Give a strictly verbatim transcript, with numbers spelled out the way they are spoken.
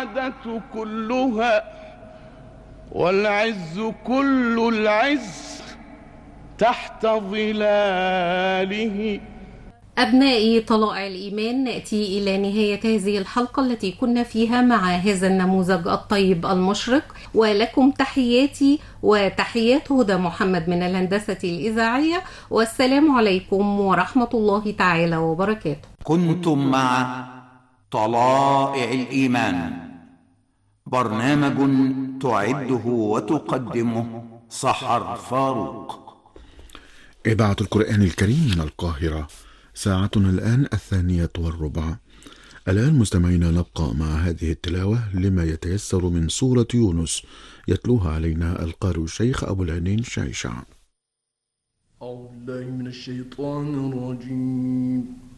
السعادة كلها والعز كل العز تحت ظلاله. أبنائي طلائع الإيمان، نأتي إلى نهاية هذه الحلقة التي كنا فيها مع هذا النموذج الطيب المشرق، ولكم تحياتي وتحيات هدى محمد من الهندسة الإذاعية، والسلام عليكم ورحمة الله تعالى وبركاته. كنتم مع طلائع الإيمان، برنامج تعده وتقدمه سحر فاروق. إذاعة القرآن الكريم من القاهرة، ساعتنا الآن الثانية والربع. الآن مستمعينا نبقى مع هذه التلاوة لما يتيسر من سورة يونس، يتلوها علينا القارئ الشيخ أبو العينين شعشع. أعوذ بالله من الشيطان الرجيم.